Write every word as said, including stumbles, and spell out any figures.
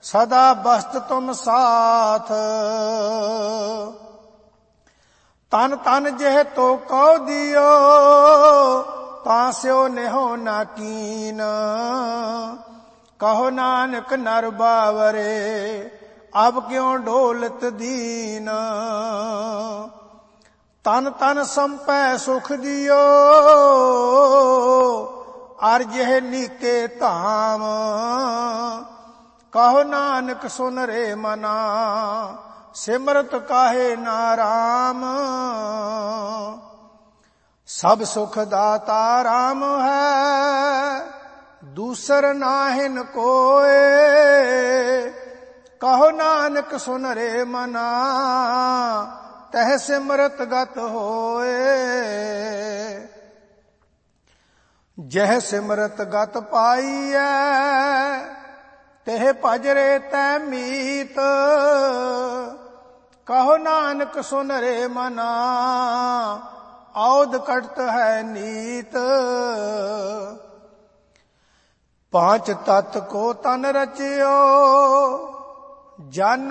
सदा बस्त तुम साथ। तन तन जेह तो कौ दियो तास्यो नेहो ना कीन। कहो नानक नर बावरे अब क्यों डोलत दीन। तन तन संपै सुख दियो अर जेह नीके धाम। कहो नानक सुन रे मना सिमरत काहे ना राम। सब सुख दाता राम है दूसर नाहिन कोय। कहो नानक सुन रे मना तह सिमरत गत होए। जह सिमरत गत पाईऐ तेह भजरे तै मीत। कहो नानक सुन रे मना औध कटत है नीत। पांच तत्त को तन रचियो जन